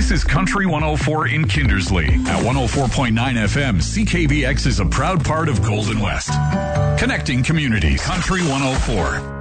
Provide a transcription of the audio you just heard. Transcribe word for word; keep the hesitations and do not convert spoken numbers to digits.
This is Country one oh four in Kindersley. At one oh four point nine F M, C K V X is a proud part of Golden West. Connecting communities. Country one oh four.